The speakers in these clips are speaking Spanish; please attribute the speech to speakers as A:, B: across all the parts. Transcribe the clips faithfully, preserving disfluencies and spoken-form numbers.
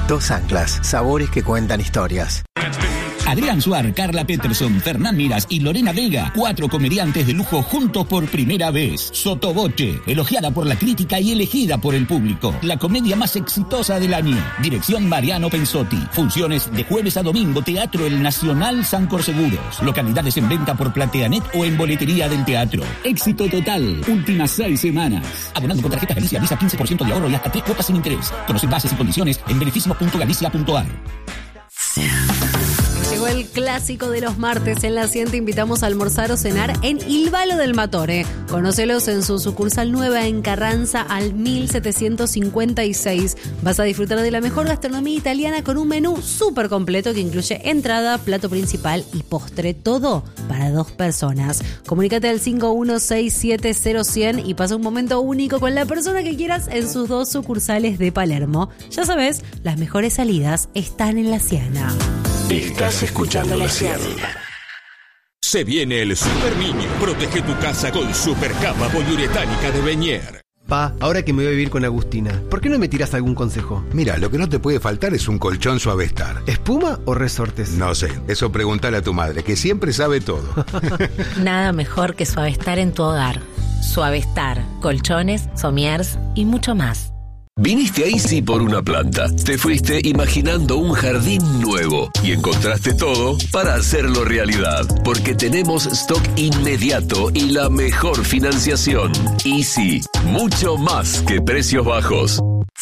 A: Dos anclas, sabores que cuentan historias.
B: Adrián Suar, Carla Peterson, Fernán Miras y Lorena Vega, cuatro comediantes de lujo juntos por primera vez. Sotoboche, elogiada por la crítica y elegida por el público. La comedia más exitosa del año. Dirección Mariano Pensotti. Funciones de jueves a domingo, Teatro El Nacional Sancor Seguros. Localidades en venta por Plateanet o en boletería del teatro. Éxito total. Últimas seis semanas. Abonando con tarjeta Galicia, Visa quince por ciento de ahorro y hasta tres cuotas sin interés. Conoce bases y condiciones en beneficios punto galicia punto a r.
C: Llegó el clásico de los martes. En la Cien te invitamos a almorzar o cenar en Il Valo del Matore. Conócelos en su sucursal nueva en Carranza al mil setecientos cincuenta y seis. Vas a disfrutar de la mejor gastronomía italiana con un menú súper completo que incluye entrada, plato principal y postre. Todo para dos personas. Comunícate al cinco uno seis siete cero cien y pasa un momento único con la persona que quieras en sus dos sucursales de Palermo. Ya sabes, las mejores salidas están en la Siena.
D: Estás escuchando La Cien. Se viene el Super Niño. Protege tu casa con Super Capa poliuretánica de Beñer.
A: Pa, ahora que me voy a vivir con Agustina, ¿por qué no me tiras algún consejo?
E: Mira, lo que no te puede faltar es un colchón Suavestar.
A: ¿Espuma o resortes?
E: No sé, eso pregúntale a tu madre, que siempre sabe todo.
F: Nada mejor que Suavestar en tu hogar. Suavestar, colchones, somiers y mucho más.
G: Viniste a Easy por una planta, te fuiste imaginando un jardín nuevo y encontraste todo para hacerlo realidad, porque tenemos stock inmediato y la mejor financiación. Easy, mucho más que precios bajos.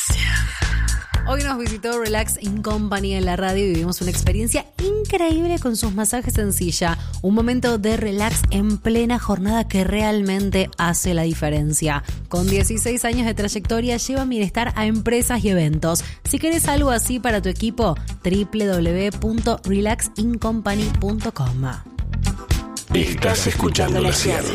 C: Hoy nos visitó Relax in Company en la radio y vivimos una experiencia increíble con sus masajes en silla. Un momento de relax en plena jornada que realmente hace la diferencia. Con dieciséis años de trayectoria llevan bienestar a empresas y eventos. Si querés algo así para tu equipo, doble u doble u doble u punto relax in company punto com.
D: Estás escuchando La Cien.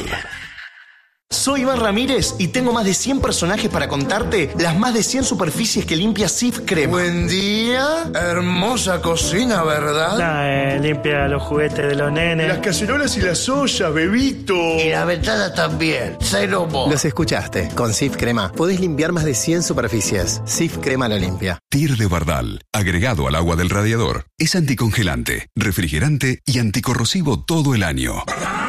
H: Soy Iván Ramírez y tengo más de cien personajes para contarte las más de cien superficies que limpia Cif Crema.
I: Buen día, hermosa cocina, ¿verdad?
J: Nah, eh, limpia los juguetes de los nenes.
I: Las cacerolas y las ollas, bebito.
H: Y la ventana también, cero mo.
A: Los escuchaste, con Cif Crema podés limpiar más de cien superficies. Cif Crema lo limpia.
K: Tir de Bardal, agregado al agua del radiador. Es anticongelante, refrigerante y anticorrosivo todo el año.